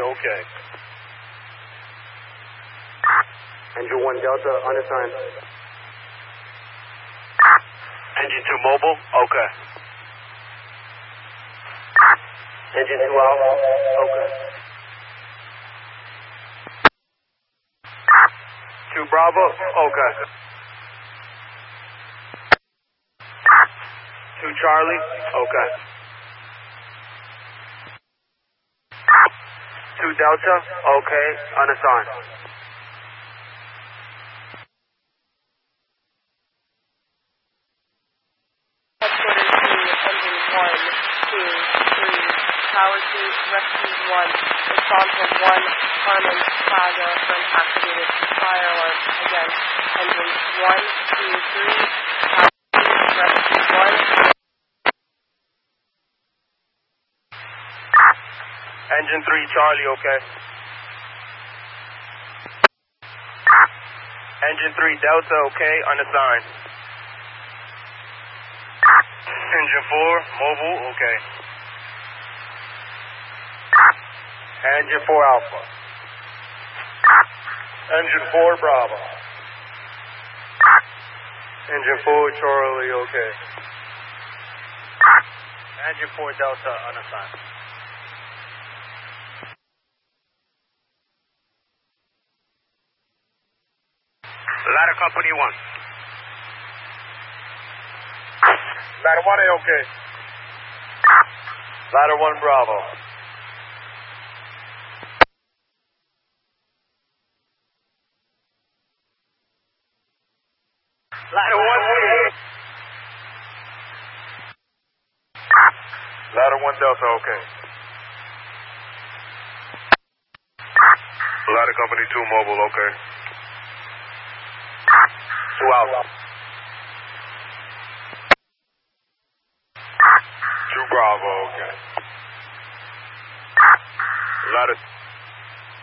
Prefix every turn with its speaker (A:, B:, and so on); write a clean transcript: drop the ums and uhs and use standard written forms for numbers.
A: okay.
B: Engine 1 Delta, unassigned.
A: Engine 2 Mobile, okay.
B: Engine 2 Alpha, okay.
A: 2 Bravo, okay. 2 Charlie, okay. 2 Delta, okay, unassigned.
C: Power 2, Rescue 1, response of 1, Carmen Plaza for an activated fire alarm. Again, engines 1, 2, 3, Power 2, Rescue 1.
A: Engine 3 Charlie, okay. Engine 3 Delta, okay, unassigned. Engine 4 Mobile, okay.
B: Engine 4 Alpha.
A: Engine 4 Bravo. Engine 4 Charlie, okay. Engine 4 Delta, unassigned. Ladder Company 1. Ladder 1 A-okay. Ladder 1 Bravo. Ladder 1 A. Ladder 1 Delta, okay. Ladder Company 2 Mobile, okay. 2 Alpha. 2 Bravo, okay. Ladder